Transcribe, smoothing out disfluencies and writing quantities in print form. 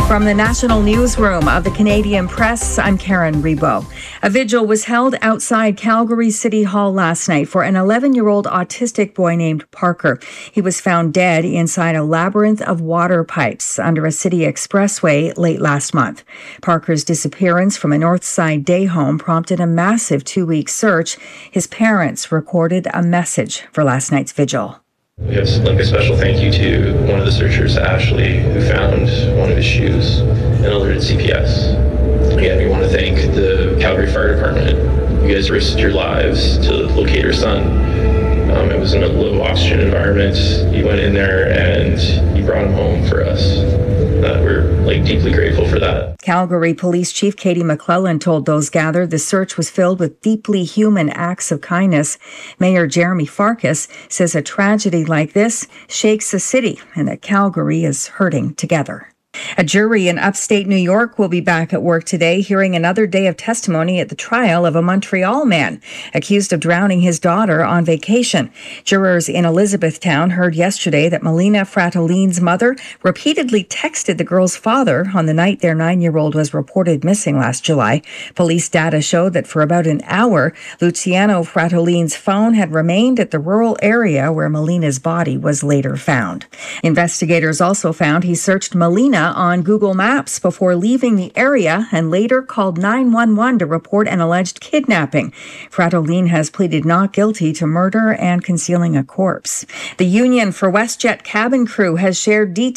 From the National Newsroom of the Canadian Press, I'm Karen Rebo. A vigil was held outside Calgary City Hall last night for an 11-year-old autistic boy named Parker. He was found dead inside a labyrinth of water pipes under a city expressway late last month. Parker's disappearance from a Northside day home prompted a massive 2-week search. His parents recorded a message for last night's vigil. We have a special thank you to one of the searchers, Ashley, who found one of his shoes and alerted CPS. Again, we want to thank the Calgary Fire Department. You guys risked your lives to locate her son. It was in a low oxygen environment. You went in there and you brought him home for us. We're deeply grateful for that. Calgary Police Chief Katie McClellan told those gathered the search was filled with deeply human acts of kindness. Mayor Jeremy Farkas says a tragedy like this shakes the city and that Calgary is hurting together. A jury in upstate New York will be back at work today, hearing another day of testimony at the trial of a Montreal man accused of drowning his daughter on vacation. Jurors in Elizabethtown heard yesterday that Melina Fratelline's mother repeatedly texted the girl's father on the night their 9-year-old was reported missing last July. Police data showed that for about an hour, Luciano Fratelline's phone had remained at the rural area where Melina's body was later found. Investigators also found he searched Melina on Google Maps before leaving the area and later called 911 to report an alleged kidnapping. Fratelline has pleaded not guilty to murder and concealing a corpse. The Union for WestJet cabin crew has shared details